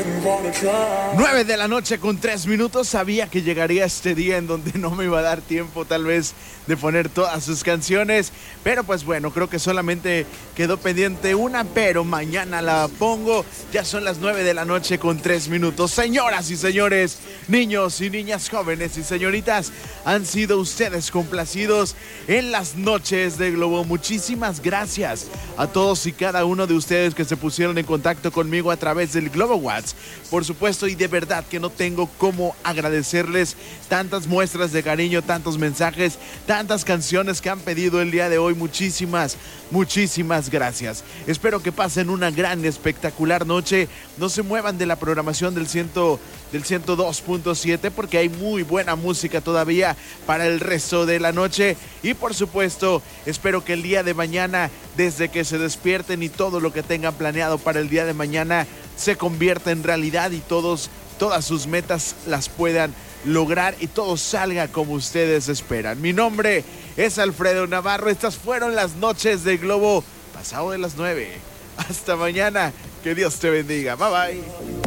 9 de la noche con 3 minutos. Sabía que llegaría este día en donde no me iba a dar tiempo tal vez de poner todas sus canciones, pero pues bueno, creo que solamente quedó pendiente una, pero mañana la pongo. Ya son las 9 de la noche con 3 minutos. Señoras y señores, niños y niñas, jóvenes y señoritas, han sido ustedes complacidos en las noches de Globo. Muchísimas gracias a todos y cada uno de ustedes que se pusieron en contacto conmigo a través del Globo Watts, por supuesto, y de verdad que no tengo cómo agradecerles tantas muestras de cariño, tantos mensajes, tantas canciones que han pedido el día de hoy. Muchísimas gracias. Espero que pasen una gran, espectacular noche. No se muevan de la programación del 102.7 porque hay muy buena música todavía para el resto de la noche. Y por supuesto, espero que el día de mañana, desde que se despierten y todo lo que tengan planeado para el día de mañana se convierta en realidad y todas sus metas las puedan lograr y todo salga como ustedes esperan. Mi nombre es Alfredo Navarro. Estas fueron las noches de Globo, pasado de las 9. Hasta mañana. Que Dios te bendiga. Bye bye.